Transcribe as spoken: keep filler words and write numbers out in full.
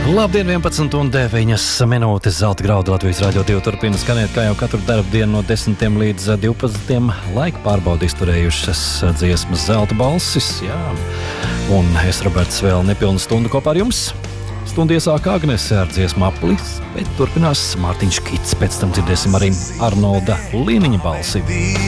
Labdien, vienpadsmit un deviņas minūtes Zelta graudu Latvijas radio divi turpina skanēt, kā jau katru darbdienu no desmitiem līdz divpadsmitiem. Laika pārbaudi izturējušas dziesmas Zelta balsis, jā. Un es, Roberts, vēl nepilnu stundu kopā ar jums. Stundu iesāka Agnese ar dziesmu Aplis, bet turpinās Mārtiņš Kits. Pēc tam dzirdēsim arī Arnolda Līniņa balsi.